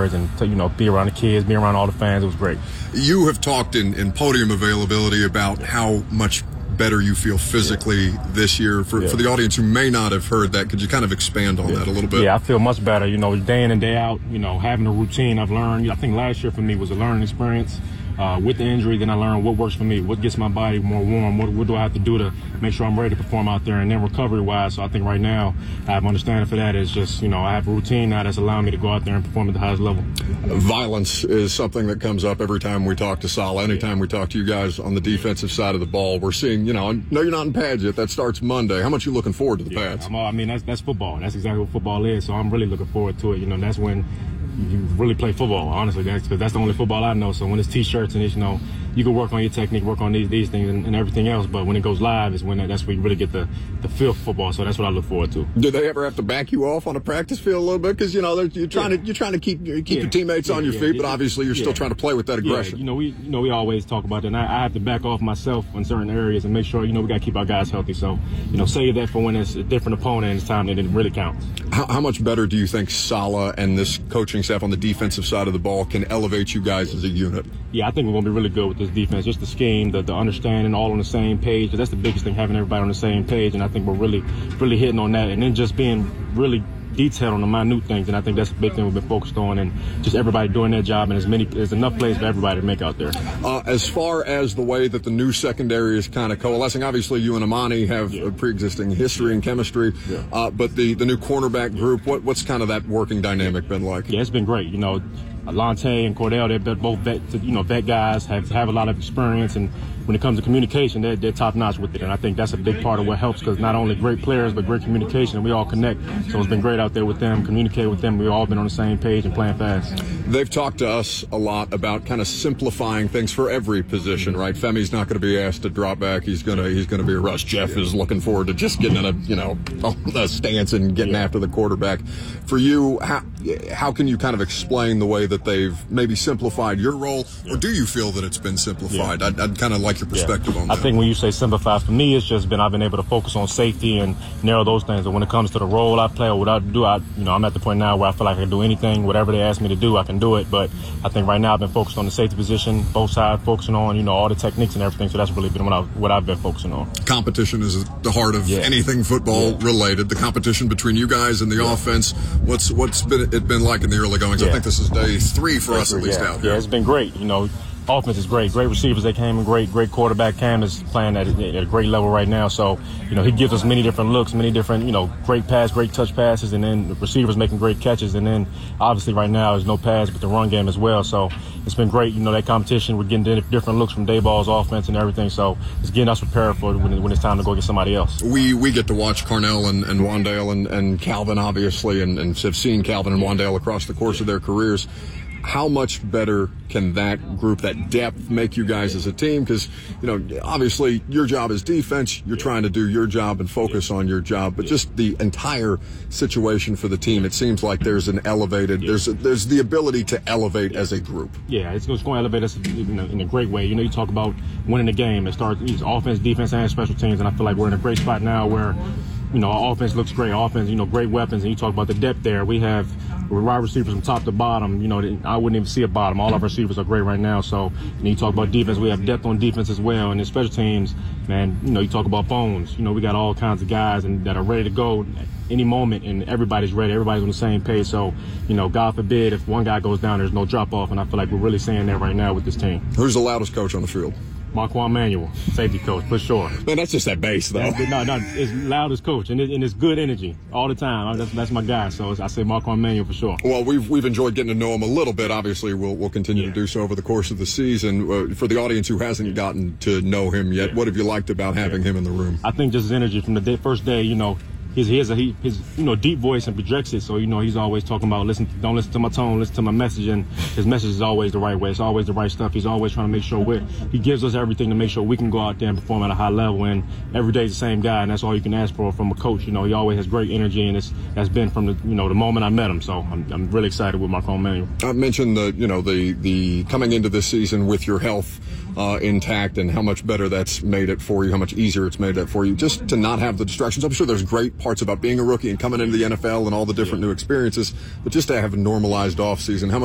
yards and be around the kids, be around all the fans. It was great. You have talked in podium availability about how much better you feel physically this year. For the audience who may not have heard that, could you kind of expand on that a little bit? Yeah, I feel much better. Day in and day out, having a routine I've learned. I think last year for me was a learning experience. With the injury, then I learned what works for me, what gets my body more warm, what do I have to do to make sure I'm ready to perform out there, and then recovery-wise. So I think right now I have understanding for that. Is just, I have a routine now that's allowing me to go out there and perform at the highest level. Violence is something that comes up every time we talk to Saleh, anytime we talk to you guys on the defensive side of the ball. We're seeing, I know you're not in pads yet. That starts Monday. How much are you looking forward to the pads? That's football. That's exactly what football is. So I'm really looking forward to it. That's when you really play football, honestly, because that's the only football I know. So when it's T-shirts and it's, you can work on your technique, work on these things and everything else. But when it goes live is when that's where you really get the feel of football. So that's what I look forward to. Do they ever have to back you off on a practice field a little bit? Because you're trying to keep your teammates on your feet, but obviously you're still trying to play with that aggression. We always talk about that. And I have to back off myself in certain areas and make sure we got to keep our guys healthy. So save that for when it's a different opponent and it's time that it really counts. How much better do you think Saleh and this coaching staff on the defensive side of the ball can elevate you guys as a unit? Yeah, I think we're going to be really good with this defense. Just the scheme, the understanding, all on the same page. That's the biggest thing, having everybody on the same page. And I think we're really, really hitting on that. And then just being really detailed on the minute things. And I think that's the big thing we've been focused on. And just everybody doing their job. And there's enough plays for everybody to make out there. As far as the way that the new secondary is kind of coalescing, obviously you and Amani have a pre-existing history and chemistry. But the new cornerback group, what's kind of that working dynamic been like? Yeah, it's been great. Alante and Cordell, they're both vet guys, have a lot of experience, and when it comes to communication, they're top notch with it. And I think that's a big part of what helps, because not only great players but great communication. We all connect, so it's been great out there with them, communicate with them. We've all been on the same page and playing fast. They've talked to us a lot about kind of simplifying things for every position, right? Femi's not going to be asked to drop back. He's going to be a rush. Jeff is looking forward to just getting in a stance and getting after the quarterback. For you, how can you kind of explain the way that they've maybe simplified your role, or do you feel that it's been simplified? I'd kind of like your perspective on that. I think when you say simplified, for me, it's just I've been able to focus on safety and narrow those things. And when it comes to the role I play or what I do, I'm at the point now where I feel like I can do anything, whatever they ask me to do, I can do it. But I think right now I've been focused on the safety position, both sides, focusing on all the techniques and everything. So that's really been what I've been focusing on. Competition is at the heart of anything football related. The competition between you guys and the offense. What's it been like in the early goings? I think this is day 3 for us at least out here. Yeah, it's been great. Offense is great. Great receivers. They came in great. Great quarterback. Cam is playing at a great level right now. So, he gives us many different looks, many different, great pass, great touch passes, and then the receivers making great catches. And then, obviously, right now, there's no pass, but the run game as well. So, it's been great. That competition. We're getting different looks from Dayball's offense and everything. So, it's getting us prepared for when it's time to go get somebody else. We get to watch Carnell and Wandale and Calvin, obviously, and have seen Calvin and Wandale across the course of their careers. How much better can that group, that depth, make you guys as a team? Because, obviously your job is defense. You're trying to do your job and focus on your job. But just the entire situation for the team, it seems like there's an elevated, there's the ability to elevate as a group. Yeah, it's going to elevate us in a great way. You talk about winning the game. It starts offense, defense, and special teams. And I feel like we're in a great spot now where, our offense looks great. Offense, great weapons. And you talk about the depth there. We have wide receivers from top to bottom. I wouldn't even see a bottom. All of our receivers are great right now. So, you talk about defense. We have depth on defense as well. And in special teams, man, you talk about phones. We got all kinds of guys that are ready to go any moment, and everybody's ready. Everybody's on the same page. So, God forbid if one guy goes down, there's no drop off. And I feel like we're really seeing that right now with this team. Who's the loudest coach on the field? Marquand Manuel, safety coach, for sure. Man, that's just that base, though. No, it's loudest coach, and it's good energy all the time. That's my guy, so I say Marquand Manuel for sure. Well, we've enjoyed getting to know him a little bit. Obviously, we'll continue to do so over the course of the season. For the audience who hasn't gotten to know him yet, what have you liked about having him in the room? I think just his energy from the first day, He has his deep voice and projects it. So, he's always talking about don't listen to my tone, listen to my message. And his message is always the right way. It's always the right stuff. He's always trying to make sure he gives us everything to make sure we can go out there and perform at a high level. And every day is the same guy, and that's all you can ask for from a coach. He always has great energy, and that's been from the moment I met him. So I'm really excited with Marquand Manuel. I mentioned the coming into this season with your health intact, and how much better that's made it for you, how much easier it's made that for you, just to not have the distractions. I'm sure there's great parts about being a rookie and coming into the NFL and all the different new experiences, but just to have a normalized off season, how much